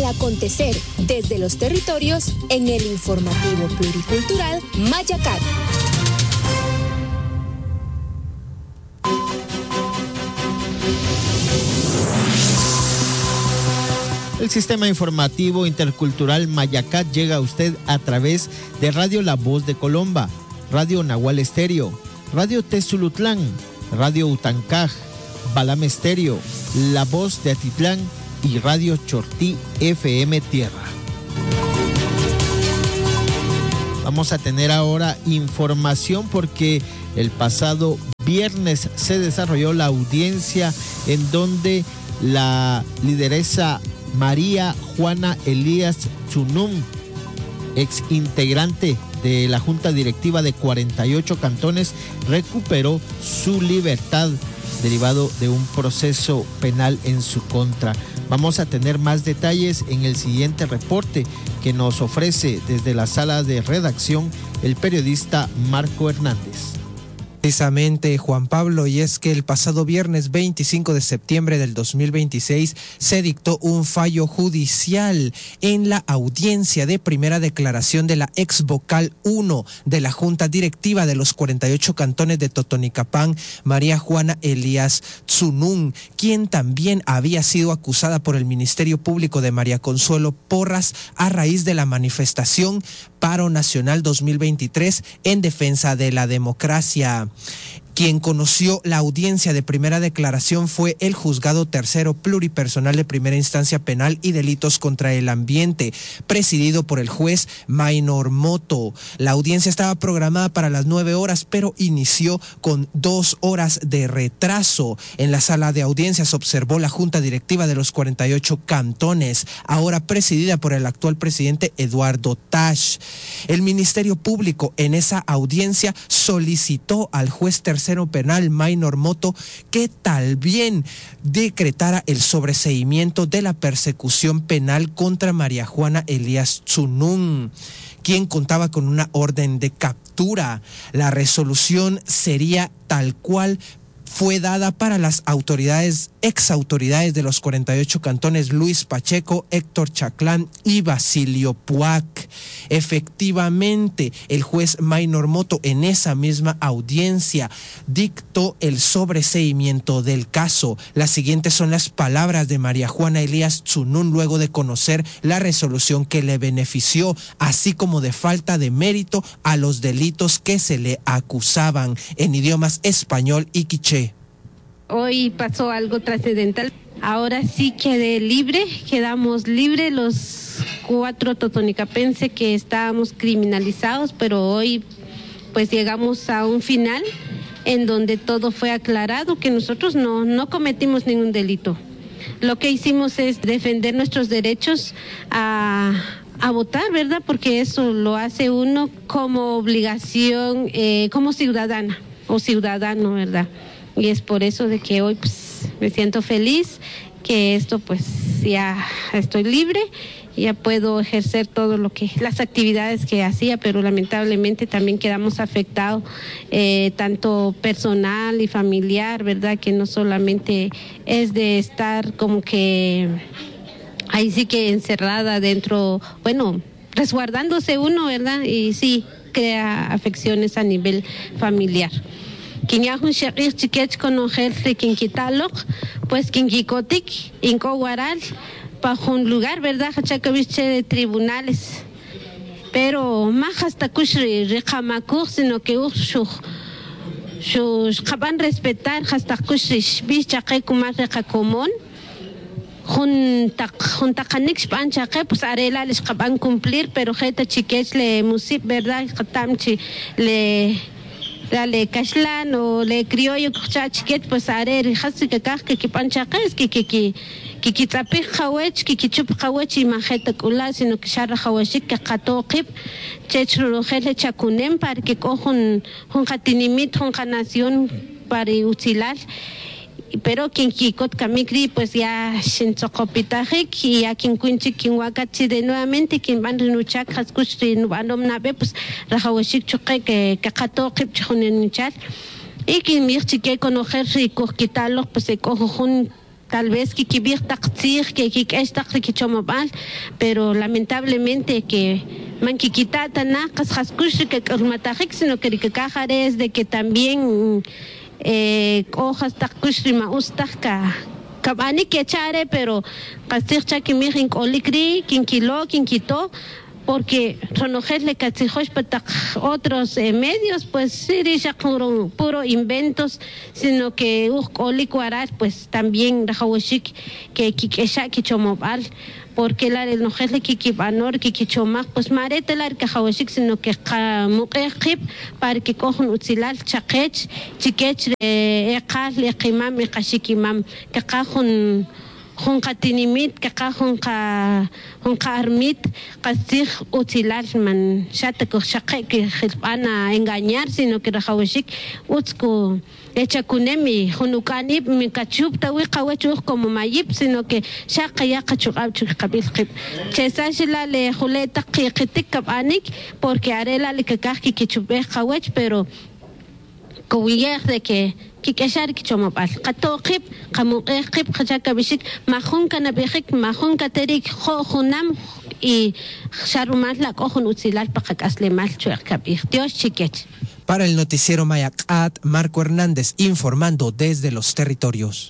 el acontecer desde los territorios en el informativo pluricultural Mayacat. El sistema informativo intercultural Mayacat llega a usted a través de Radio La Voz de Colomba, Radio Nahual Estéreo, Radio Tezulutlán, Radio Utancaj, Balam Estéreo, La Voz de Atitlán y Radio Chortí FM Tierra. Vamos a tener ahora información porque el pasado viernes se desarrolló la audiencia en donde la lideresa María Juana Elías Tsunún, ex integrante de la Junta Directiva de 48 cantones, recuperó su libertad derivado de un proceso penal en su contra. Vamos a tener más detalles en el siguiente reporte que nos ofrece desde la sala de redacción el periodista Marco Hernández. Precisamente, Juan Pablo, y es que el pasado viernes 25 de septiembre del 2026 se dictó un fallo judicial en la audiencia de primera declaración de la ex vocal 1 de la Junta Directiva de los 48 cantones de Totonicapán, María Juana Elías Tsunún, quien también había sido acusada por el Ministerio Público de María Consuelo Porras a raíz de la manifestación Paro Nacional 2023 en defensa de la democracia. Quien conoció la audiencia de primera declaración fue el Juzgado Tercero Pluripersonal de Primera Instancia Penal y Delitos contra el Ambiente, presidido por el juez Maynor Moto. La audiencia estaba programada para las 9 horas, pero inició con 2 horas de retraso. En la sala de audiencias observó la Junta Directiva de los 48 cantones, ahora presidida por el actual presidente Eduardo Tash. El Ministerio Público en esa audiencia solicitó al juez tercero penal Maynor Moto que también decretara el sobreseimiento de la persecución penal contra María Juana Elías Tsunún, quien contaba con una orden de captura. La resolución sería tal cual fue dada para las exautoridades de los 48 cantones Luis Pacheco, Héctor Chaclán y Basilio Puac. Efectivamente, el juez Maynor Moto en esa misma audiencia dictó el sobreseimiento del caso. Las siguientes son las palabras de María Juana Elías Tsunún luego de conocer la resolución que le benefició, así como de falta de mérito a los delitos que se le acusaban, en idiomas español y quiché. Hoy pasó algo trascendental. Ahora sí quedamos libres los 4 totonicapenses que estábamos criminalizados, pero hoy pues llegamos a un final en donde todo fue aclarado, que nosotros no cometimos ningún delito. Lo que hicimos es defender nuestros derechos a votar, ¿verdad? Porque eso lo hace uno como obligación, como ciudadana o ciudadano, ¿verdad? Y es por eso de que hoy pues me siento feliz, que esto pues ya estoy libre, ya puedo ejercer todo las actividades que hacía, pero lamentablemente también quedamos afectados, tanto personal y familiar, ¿verdad? Que no solamente es de estar como que ahí sí que encerrada dentro, bueno, resguardándose uno, ¿verdad? Y sí, crea afecciones a nivel familiar. Kinyahun shaqir chiquech conocerse quinquitalok, pues quinquicotic, incoguaral, bajo un lugar, ¿verdad? Hachacaviche de tribunales. Pero más hasta kushri ricamakur, sino que sus caban respetar hasta kushri bichaque kumar recacomón. Juntacanex panchaque, pues arela les caban cumplir, pero jeta chiquech le musip, ¿verdad? Jatamchi le cashlan o le criollo chiquet, pues arer hasi que panchaque es que tapi hawech que chup hawech y majeta kula, sino que shara hawechik que katoqip chechro hele chakunem para que cojon hatinimit nación para utilar. Pero quien kikot kamikri pues ya shinzokopitaje y a quien cuinchi quien wakachi de nuevamente quien van renuchak haskushri nubanom nabe pues rajawashik choque que kato kip chonen nuchal y quien mirchi que conocer y coquitalo pues se cojo tal vez que pero lamentablemente que manquiquitata cascascush que sino que es de que también hojas tacushima ustaka kabani que chare pero castircha que mirin olikri quinquito porque Ronojes le cachijosh otros medios, pues sí, puro inventos, sino que Olikuaras, pues también Rajawashik, que Kikesha, Kichomobal, porque la de Nojes le Kikibanor, Kikichomak, pues Marete la Rajawashik, sino que Kamukejip, para que cojan Utzilal, Chakech, Chikech, Ekal, Ekimam, Ekashikimam, que cajon. Junca tinimit, junca armit, castig utilal man, shate que hilpana engañar, sino que rajawashik, utzko, echakunemi, junukani, mi cachup, tawi kawachuch como mayip, sino que shaka ya cachukab chukabilkip. Chesashila le juleta kikitik kabanik, porque arela le kakaki kichube kawach, pero kowiyeh de que kikeshar kichomopal qatoqib qamuqib khachakabishik mahunka nabihik mahunka terik khonam y sharumal la kohun utzilal paqakaslemal chuerkabih Dios chiquech. Para el noticiero Mayacat, Marco Hernández informando desde los territorios.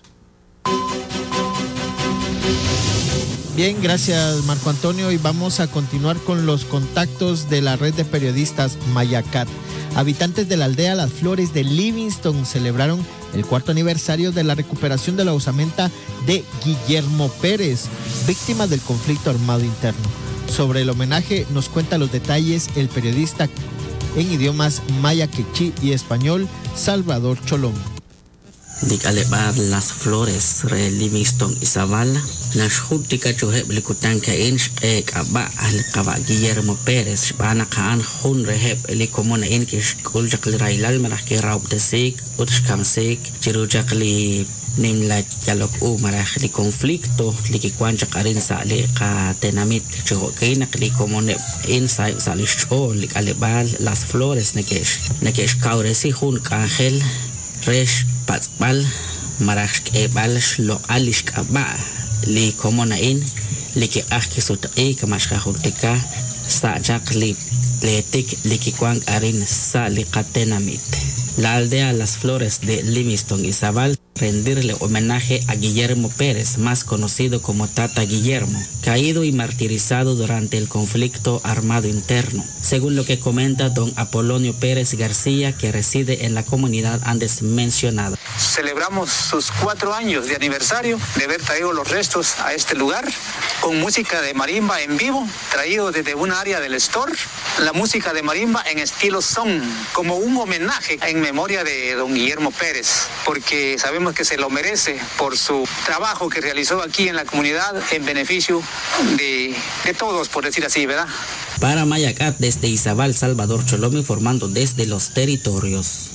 Bien, gracias Marco Antonio, y vamos a continuar con los contactos de la red de periodistas Mayacat. Habitantes de la aldea Las Flores de Livingston celebraron el 4º aniversario de la recuperación de la osamenta de Guillermo Pérez, víctima del conflicto armado interno. Sobre el homenaje nos cuenta los detalles el periodista en idiomas maya, quechí y español, Salvador Cholón. Dikalebar Las Flores, Re Livingston y Zavala, las Jutica Chuheb Licutanca Inch Aba Alcaba Guillermo Pérez, Bana Khan Hun Reheb Elicomona Inkish Kuljakli Railal Maraki Raubtesik, Utschkamsik, Chirujakli Nimla Yalok Marajli conflicto, Likiquancha Carinsa Lika Tenamit, Chuhokina, Licomone Inside Salisho, Likalebar Las Flores, Nekesh Kauresi Hun Kangel, Resh Patzbal, Maraj Ebal, Shlo Alish Kaba, Li Komonain, Liki Akisut E, Kamashkahurtika, Sa Jakli, Letik, Liki Kwang Arin, Sa Likatenamit. La aldea Las Flores de Livingston y Zaval rendirle homenaje a Guillermo Pérez, más conocido como Tata Guillermo, caído y martirizado durante el conflicto armado interno, según lo que comenta don Apolonio Pérez García, que reside en la comunidad antes mencionada. Celebramos sus 4 años de aniversario de haber traído los restos a este lugar, con música de marimba en vivo, traído desde un área del store, la música de marimba en estilo son, como un homenaje en memoria de don Guillermo Pérez, porque sabemos que se lo merece por su trabajo que realizó aquí en la comunidad en beneficio de todos, por decir así, ¿verdad? Para Mayacat, desde Izabal, Salvador Cholom informando desde los territorios.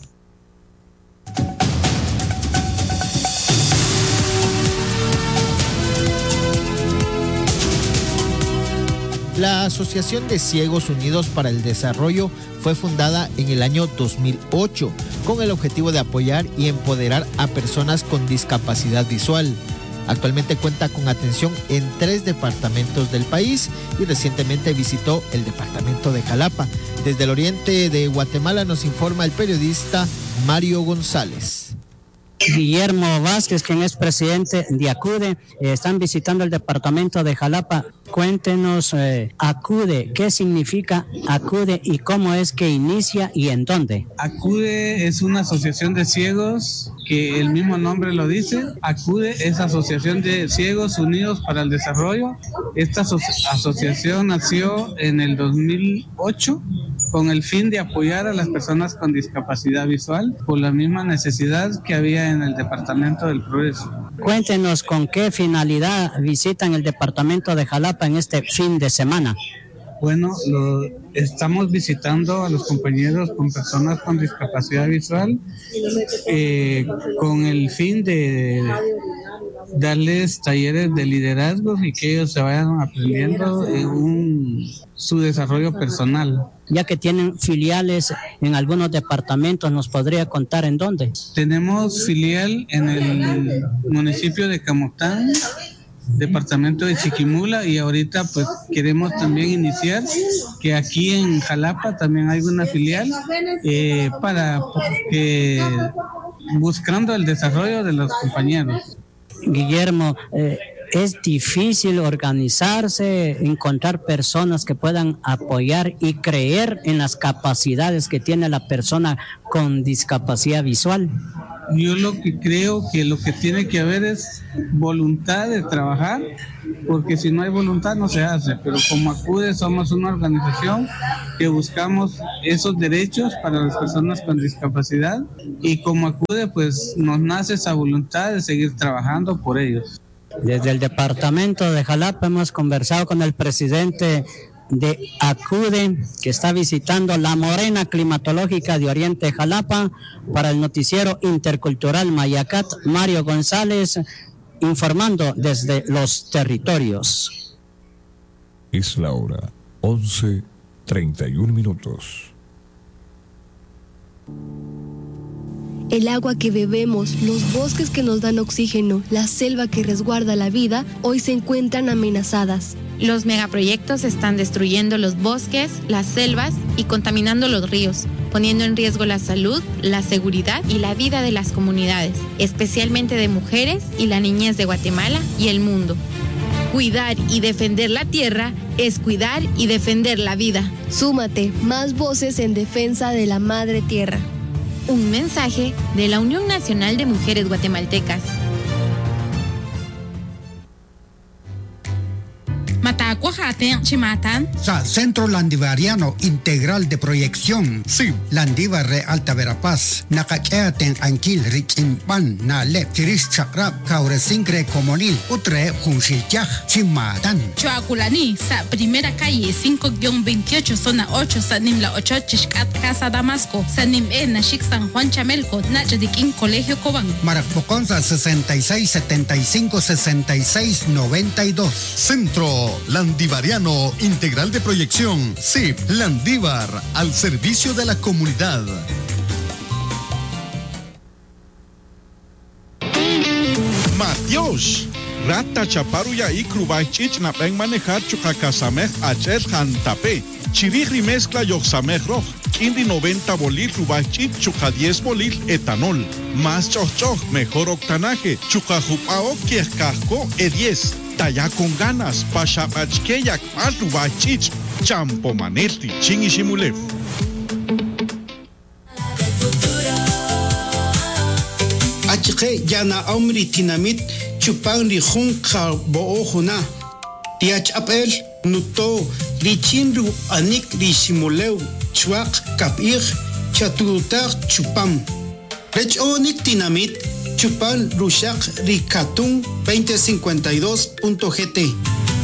La Asociación de Ciegos Unidos para el Desarrollo fue fundada en el año 2008 con el objetivo de apoyar y empoderar a personas con discapacidad visual. Actualmente cuenta con atención en 3 departamentos del país y recientemente visitó el departamento de Jalapa. Desde el oriente de Guatemala nos informa el periodista Mario González. Guillermo Vázquez, quien es presidente de ACUDE, están visitando el departamento de Jalapa. Cuéntenos, ACUDE, ¿qué significa ACUDE y cómo es que inicia y en dónde? ACUDE es una asociación de ciegos, que el mismo nombre lo dice. ACUDE es Asociación de Ciegos Unidos para el Desarrollo. Esta asociación nació en el 2008 con el fin de apoyar a las personas con discapacidad visual por la misma necesidad que había en el Departamento del Progreso. Cuéntenos con qué finalidad visitan el departamento de Jalapa en este fin de semana. Bueno, estamos visitando a los compañeros con personas con discapacidad visual con el fin de darles talleres de liderazgo y que ellos se vayan aprendiendo en su desarrollo personal. Ya que tienen filiales en algunos departamentos, ¿nos podría contar en dónde? Tenemos filial en el municipio de Camotán, departamento de Chiquimula, y ahorita pues queremos también iniciar que aquí en Jalapa también hay una filial para que buscando el desarrollo de los compañeros. Guillermo, es difícil organizarse, encontrar personas que puedan apoyar y creer en las capacidades que tiene la persona con discapacidad visual. Yo lo que creo que lo que tiene que haber es voluntad de trabajar, porque si no hay voluntad no se hace, pero como ACUDE somos una organización que buscamos esos derechos para las personas con discapacidad, y como ACUDE pues nos nace esa voluntad de seguir trabajando por ellos. Desde el departamento de Jalapa hemos conversado con el presidente de ACUDE, que está visitando la Morena Climatológica de Oriente Jalapa. Para el noticiero intercultural Mayacat, Mario González, informando desde los territorios. Es la hora 11:31. El agua que bebemos, los bosques que nos dan oxígeno, la selva que resguarda la vida, hoy se encuentran amenazadas. Los megaproyectos están destruyendo los bosques, las selvas y contaminando los ríos, poniendo en riesgo la salud, la seguridad y la vida de las comunidades, especialmente de mujeres y la niñez de Guatemala y el mundo. Cuidar y defender la tierra es cuidar y defender la vida. Súmate, más voces en defensa de la madre tierra. Un mensaje de la Unión Nacional de Mujeres Guatemaltecas. Centro Landivariano Integral de Proyección. Sí. Landívar de Alta Verapaz. Nakakeaten Anquil Richimpan Nale Tiris Chakrap Kauresincre Comonil Utre Junshilchaj Chimatan. Chuaculani, sa primera calle 5-28 zona 8 Sanim la 8 Chishkat Casa Damasco Sanim Nashik San Juan Chamelco Nachadikin Colegio Cobán. Marapoconza 66 75 66 92. Centro Landivariano Integral de Proyección, CIP Landívar, al servicio de la comunidad. Matios, Rata Chaparuya y Krubaichich na ven manejar chucacasamej achel jantape. Chirigri mezcla yoxamej roj. Indi 90 bolil Krubaichich chuca 10 bolil etanol. Más chochoch, mejor octanaje. Chucajupao kiescasco E10. Talla con ganas, pachapachkeyak, Krubaichich, champo maneti, chingishimulev. Achke yana omri tinamit chupan ri junka boojuna. Tiach apel nuto richinru anik rishimulew chuak kapir chatutar chupam. Rech onik tinamit chupan rushak rikatun 2052.gt.